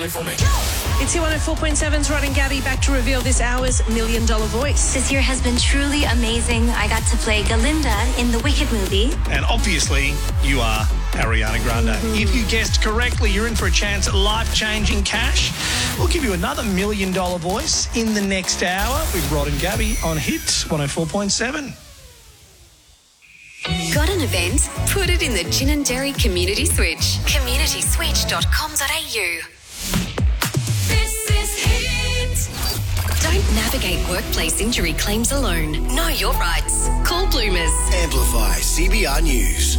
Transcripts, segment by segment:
something for me. It's your 104.7's Rod and Gabby back to reveal this hour's $1 Million Voice. This year has been truly amazing. I got to play Galinda in the Wicked movie. And obviously, you are Ariana Grande. If you guessed correctly, you're in for a chance at life-changing cash. We'll give you another $1 Million Voice in the next hour with Rod and Gabby on Hits 104.7. Got an event? Put it in the Gin and Dairy Community Switch. communityswitch.com.au. This is Hit. Don't navigate workplace injury claims alone. Know your rights. Call Bloomers. Amplify CBR News.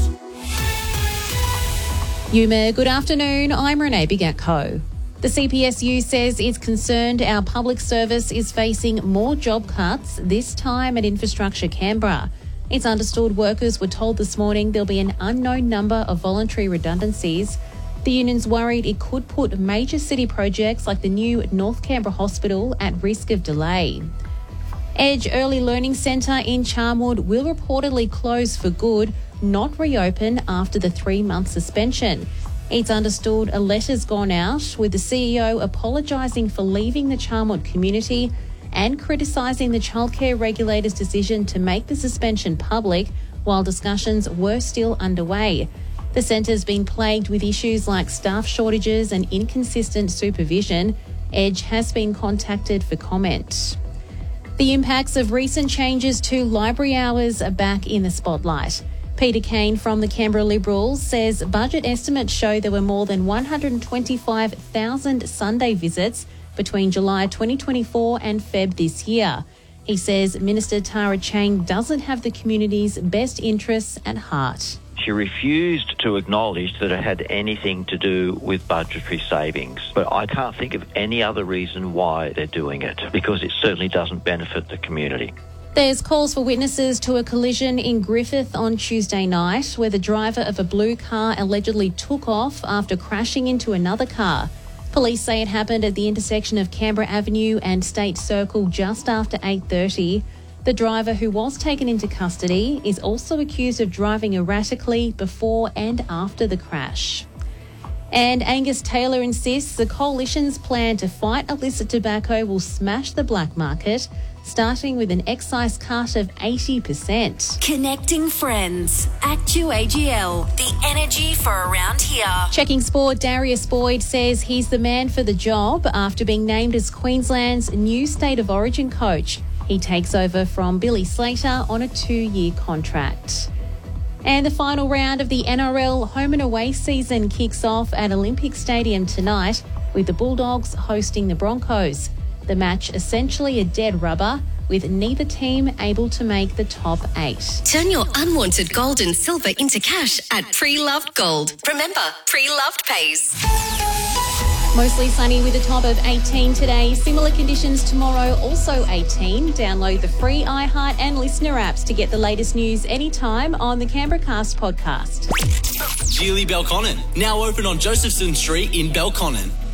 Yuma, good afternoon. I'm Renee Bigatko. The CPSU says it's concerned our public service is facing more job cuts, this time at Infrastructure Canberra. It's understood workers were told this morning there'll be an unknown number of voluntary redundancies. The union's worried it could put major city projects like the new North Canberra Hospital at risk of delay. Edge Early Learning Centre in Charnwood will reportedly close for good, not reopen after the 3-month suspension. It's understood a letter's gone out with the CEO apologising for leaving the Charnwood community and criticising the childcare regulator's decision to make the suspension public while discussions were still underway. The centre's been plagued with issues like staff shortages and inconsistent supervision. Edge has been contacted for comment. The impacts of recent changes to library hours are back in the spotlight. Peter Kane from the Canberra Liberals says budget estimates show there were more than 125,000 Sunday visits between July 2024 and Feb this year. He says Minister Tara Chang doesn't have the community's best interests at heart. She refused to acknowledge that it had anything to do with budgetary savings. But I can't think of any other reason why they're doing it, because it certainly doesn't benefit the community. There's calls for witnesses to a collision in Griffith on Tuesday night, where the driver of a blue car allegedly took off after crashing into another car. Police say it happened at the intersection of Canberra Avenue and State Circle just after 8:30. The driver, who was taken into custody, is also accused of driving erratically before and after the crash. And Angus Taylor insists the Coalition's plan to fight illicit tobacco will smash the black market, starting with an excise cut of 80%. Connecting friends. ActuAGL. The energy for around here. Checking sport, Darius Boyd says he's the man for the job after being named as Queensland's new State of Origin coach. He takes over from Billy Slater on a 2-year contract. And the final round of the NRL home and away season kicks off at Olympic Stadium tonight with the Bulldogs hosting the Broncos. The match essentially a dead rubber, with neither team able to make the top 8. Turn your unwanted gold and silver into cash at Pre-Loved Gold. Remember, Pre-Loved pays. Mostly sunny with a top of 18 today. Similar conditions tomorrow, also 18. Download the free iHeart and Listener apps to get the latest news anytime on the Canberra Cast podcast. Geely Belconnen, now open on Josephson Street in Belconnen.